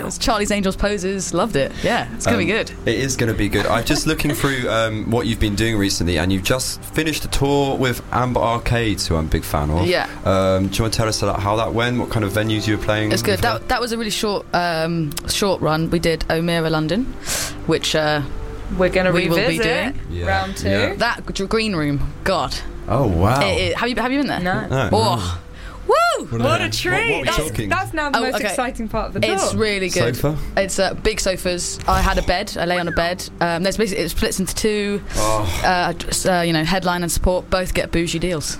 Charlie's Angels poses. Loved it. Yeah, it's going to be good. It is going to be good. I'm just looking through what you've been doing recently, and you've just finished a tour with Amber Arcades, who I'm a big fan of. Yeah. Do you want to tell us how that went? What kind of venues you were playing? It's good. That was a really short run. We did O'Meara London, which we're going to revisit. Will be doing. Round 2. Yeah. That green room, God. Oh wow! Have you been there? No. Oh. Woo! What a treat! That's now the most exciting part of the tour. It's really good. Sofa? It's big sofas. I had a bed. I lay on a bed. There's basically it splits into two. Headline and support both get bougie deals.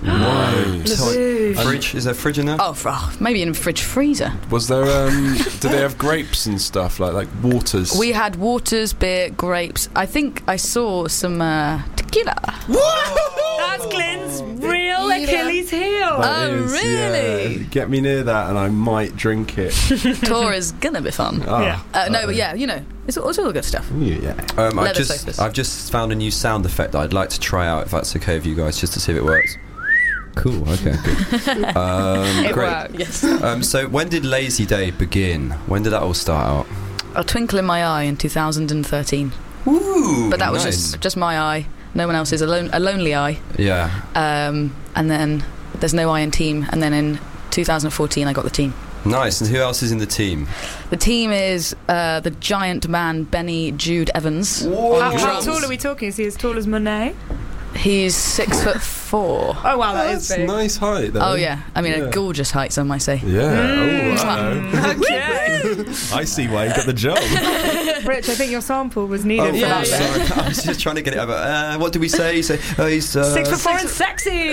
Fridge? Is there a fridge in there? Maybe in a fridge freezer. Was there? Did they have grapes and stuff like waters? We had waters, beer, grapes. I think I saw some tequila. That's Glenn's real Achilles heel. Really? Yeah. Get me near that and I might drink it. Tour is gonna be fun. But it's all good stuff. I've just found a new sound effect that I'd like to try out, if that's okay with you guys, just to see if it works. Cool. Okay. Good. It great. worked. Yes. So when did Lazy Day begin? When did that all start out? A twinkle in my eye in 2013. Ooh. But that was nice. just my eye. No one else's. A lonely eye. Yeah. And then there's no I in team. And then in 2014, I got the team. Nice. And who else is in the team? The team is the giant man Benny Jude Evans. How tall are we talking? Is he as tall as Monet? He's 6'4". Oh wow, that's big. Nice height though. Oh yeah, I mean a gorgeous height, some might say. Yeah. Okay. I see why you got the job. Rich, I think your sample was needed for that. Sorry. I was just trying to get it over. What did we say? You say he's 6'4" and sexy.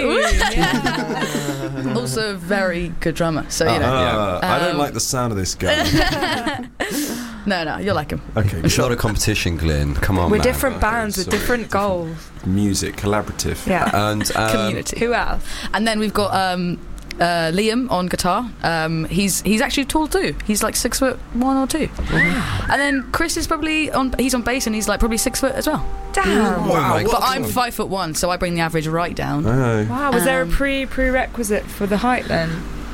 Yeah. Also, very good drummer. So you know. I don't like the sound of this guy. No, you'll like him. Okay. It's not a competition, Glenn. Come on, We're man. different bands with different goals. Music, collaborative. Yeah. And Community. Who else? And then we've got Liam on guitar. He's actually tall too. He's like 6'1" or 2. And then Chris is probably he's on bass and he's like probably 6 foot as well. Damn. Wow. But I'm 5'1", so I bring the average right down. Wow. Was there a prerequisite for the height then?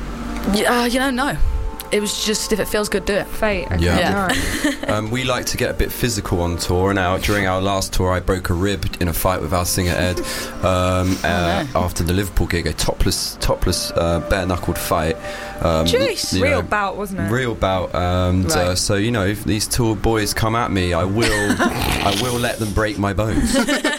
No. It was just, if it feels good, do it. Fate. Okay. Yeah. We like to get a bit physical on tour. Now, during our last tour, I broke a rib in a fight with our singer Ed. After the Liverpool gig, a topless, bare-knuckled fight. Jeez. Real bout, wasn't it? Real bout. Right. So if these tour boys come at me, I will let them break my bones.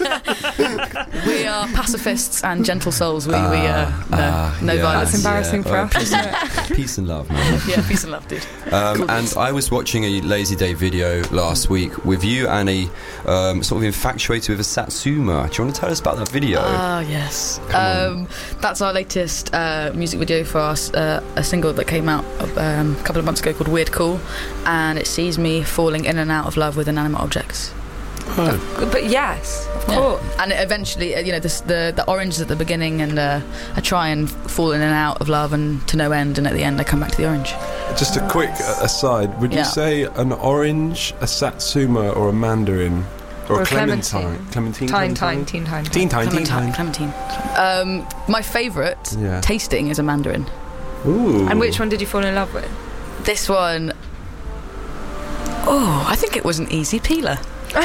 We are pacifists and gentle souls. No violence. That's embarrassing for us. Peace and love, man. Yeah, peace and love, dude. Cool. And I was watching a Lazy Day video last week with you, Annie, sort of infatuated with a Satsuma. Do you want to tell us about that video? Yes. That's our latest music video for a single that came out a couple of months ago called Weird Cool, and it sees me falling in and out of love with inanimate objects. But yes, of course. And it eventually, the orange is at the beginning, and I try and fall in and out of love and to no end, and at the end I come back to the orange. Just a quick aside, would you say an orange, a Satsuma, or a mandarin? Or a clementine? Clementine. My favourite tasting is a mandarin. Ooh. And which one did you fall in love with? This one, I think it was an easy peeler.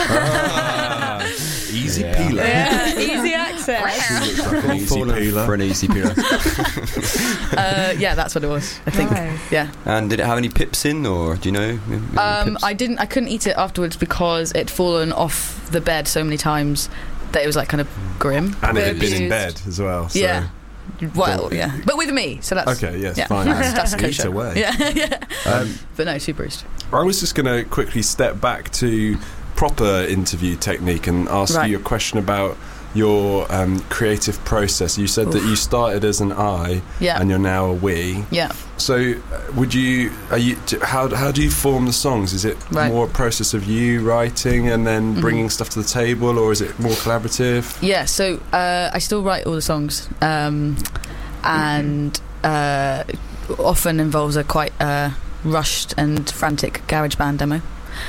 Easy peeler. Yeah, easy access. Looks like an easy peeler. For an easy peeler. Yeah, that's what it was, I think. Nice. Yeah. And did it have any pips in, or do you know? Pips? I couldn't eat it afterwards because it'd fallen off the bed so many times that it was like kind of grim. And it had been in bed as well. So. Yeah. Well, yeah, but with me, so that's okay. Yes, yeah. fine. That's kosher. Eat away. Yeah. But no, super east. I was just going to quickly step back to proper interview technique and ask you a question about your creative process. You said that you started as an I, and you're now a we. Yeah. So, how do you form the songs? Is it more a process of you writing and then bringing stuff to the table, or is it more collaborative? Yeah. So I still write all the songs, and often involves a quite rushed and frantic garage band demo.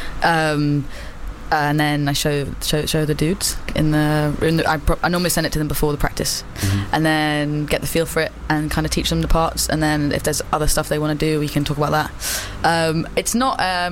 And then I show the dudes I normally send it to them before the practice, and then get the feel for it and kind of teach them the parts, and then if there's other stuff they want to do, we can talk about that. It's not